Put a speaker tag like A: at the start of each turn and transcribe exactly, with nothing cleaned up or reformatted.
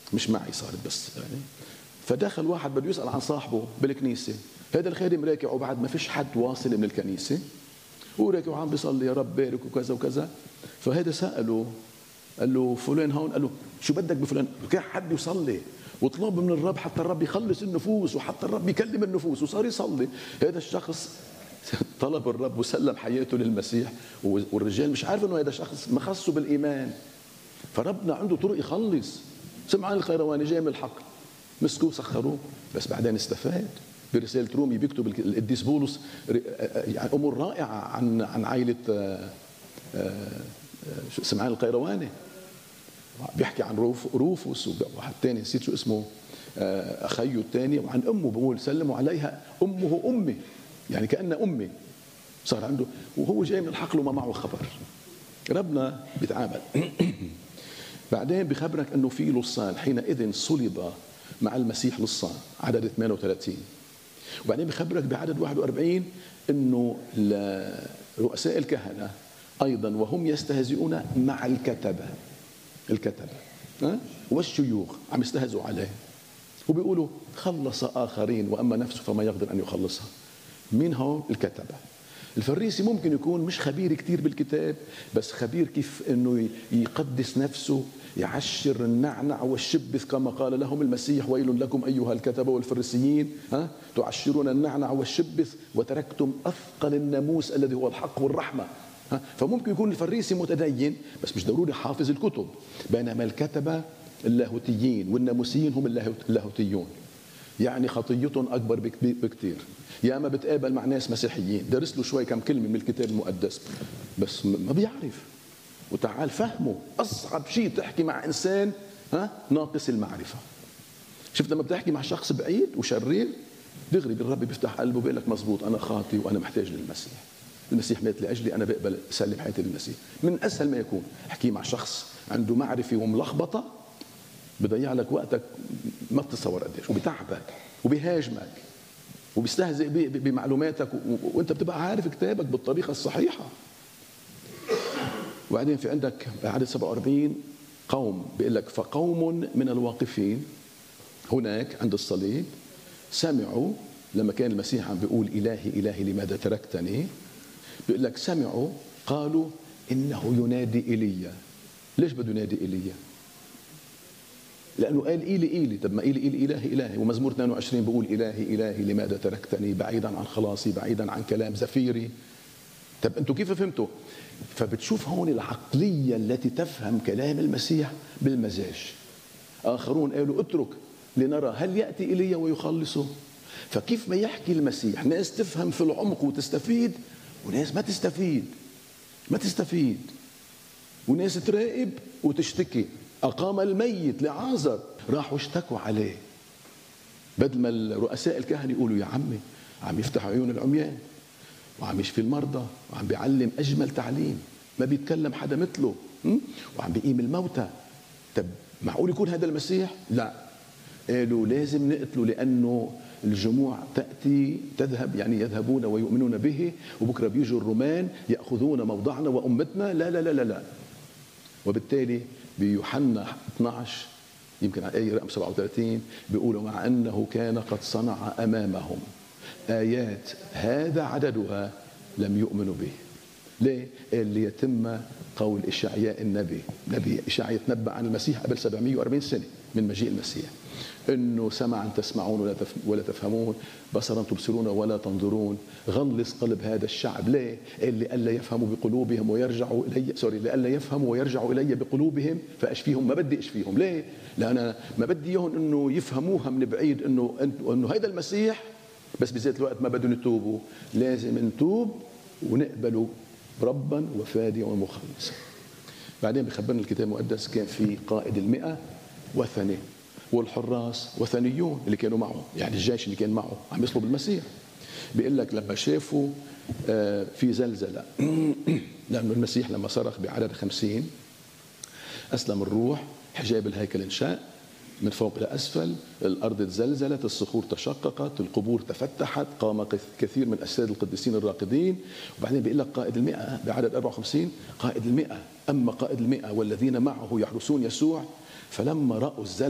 A: مش معي صارت بس يعني. فدخل واحد بده يسأل عن صاحبه بالكنيسة، هذا الخادم راكع وبعد ما فيش حد واصل من الكنيسة وراكع وعم بيصلي يا رب بارك وكذا وكذا. فهذا سأله قال له فلان هون، قال له شو بدك بفلان؟ كان حد يصلي وطلب من الرب حتى الرب يخلص النفوس وحتى الرب يكلم النفوس وصار يصلي. هذا الشخص طلب الرب وسلم حياته للمسيح، والرجال مش عارف انه هذا شخص ما خصه بالايمان. فربنا عنده طرق يخلص. سمعان القيرواني جاي من الحقل، مسكوه سخروه، بس بعدين استفاد. برسالة رومي بيكتب القديس بولس يعني امور رائعه عن عن عائله سمعان القيرواني. بيحكي عن روف روفوس وواحد ثاني نسيت شو اسمه، اخيه الثاني، وعن امه بقول سلموا عليها امه امي، يعني كأن امي. صار عنده وهو جاي من الحقل وما معه خبر. ربنا بيتعامل. بعدين بخبرك انه في لصان حينئذ صلب مع المسيح لصان، عدد ثمانية وثلاثين. وبعدين بخبرك بعدد واحد وأربعين انه رؤساء الكهنه ايضا وهم يستهزئون مع الكتبه الكتبه ها والشيوخ عم يستهزئوا عليه وبيقولوا خلص اخرين واما نفسه فما يقدر ان يخلصها. مين هو الكتبه؟ الفريسي ممكن يكون مش خبير كتير بالكتاب، بس خبير كيف انه يقدس نفسه، يعشر النعنع والشبث كما قال لهم المسيح ويل لكم ايها الكتبه والفريسيين ها تعشرون النعنع والشبث وتركتم اثقل الناموس الذي هو الحق والرحمه. ها فممكن يكون الفريسي متدين بس مش ضروري حافظ الكتب، بينما الكتبه اللاهوتيين والناموسيين هم اللاهوتيون، يعني خطيتهم اكبر بكثير. يا ما بتقابل مع ناس مسيحيين درس له شوي كم كلمه من الكتاب المقدس بس ما بيعرف، وتعال فهمه. اصعب شيء تحكي مع انسان ها ناقص المعرفه. شفت لما بتحكي مع شخص بعيد وشرير دغري الرب بيفتح قلبه بيقول لك مزبوط انا خاطي وانا محتاج للمسيح، المسيح مات لاجلي، انا بقبل اسلم حياتي للمسيح. من اسهل ما يكون احكي مع شخص عنده معرفه وملخبطه، بضيع لك وقتك ما بتتصور قديش، وبتعبك وبيهاجمك وبيستهزئ بمعلوماتك وانت بتبقى عارف كتابك بالطريقه الصحيحه. وبعدين في عندك بعدد سبعة وأربعين قوم بيقول لك فقوم من الواقفين هناك عند الصليب سمعوا لما كان المسيح عم بيقول الهي الهي لماذا تركتني، بيقول لك سمعوا قالوا انه ينادي ايليا. ليش بده ينادي ايليا؟ لانه قال ايلي ايلي، طب ما ايلي ايلي الهي الهي، ومزمور اثنين وعشرين بيقول الهي الهي لماذا تركتني، بعيدا عن خلاصي بعيدا عن كلام زفيري. طب انتوا كيف فهمتوا؟ فبتشوف هون العقليه التي تفهم كلام المسيح بالمزاج. اخرون قالوا اترك لنرى هل ياتي ايليا ويخلصه. فكيف ما يحكي المسيح ناس تفهم في العمق وتستفيد، وناس ما تستفيد ما تستفيد وناس تراقب وتشتكي. أقام الميت لعازر، راحوا اشتكوا عليه، بدل ما رؤساء الكهنة يقولوا يا عمي عم يفتح عيون العميان وعم يشفي المرضى وعم بيعلم أجمل تعليم ما بيتكلم حدا مثله وعم بيقيم الموتى. طب معقول يكون هذا المسيح؟ لا، قالوا لازم نقتله لأنه الجموع تأتي تذهب، يعني يذهبون ويؤمنون به، وبكرة بيجوا الرومان يأخذون موضعنا وأمتنا. لا لا لا لا لا. وبالتالي بيوحنا اثني عشر يمكن على آية رقم سبعة وثلاثين بيقولوا مع أنه كان قد صنع أمامهم آيات هذا عددها لم يؤمنوا به. ليه؟ قال ليتم قول إشعياء النبي. نبي إشعياء تنبأ عن المسيح قبل سبعمائة وأربعين سنة من مجيء المسيح، إنه سمعا تسمعون ولا تفهمون، بصرا تبصرون ولا تنظرون، غلظ قلب هذا الشعب. ليه؟ قال لئلا يفهموا بقلوبهم ويرجعوا إلي، سوري لئلا يفهموا ويرجعوا إلي بقلوبهم فأشفيهم. ما بدي أشفيهم. ليه؟ لأن أنا ما بدي إياهم إنه يفهموها من بعيد إنه إنه هيدا المسيح، بس بذات الوقت ما بدهم يتوبوا. لازم نتوب ونقبله ربا وفاديا ومخلصا. بعدين بخبرنا الكتاب المقدس كان في قائد المئة وثني، والحراس وثنيون اللي كانوا معه، يعني الجيش اللي كان معه عم يصلب المسيح. بيقول لك لما شافوا في زلزلة لأنه المسيح لما صرخ بعدد خمسين أسلم الروح، حجاب الهيكل انشق من فوق لأسفل، الأرض تزلزلت، الصخور تشققت، القبور تفتحت، قام كثير من أجساد القديسين الراقدين. وبعدين بيقول لك قائد المئة بعدد أربعة وخمسين قائد المئة أما قائد المئة والذين معه يحرسون يسوع فلما رأوا الزلزلة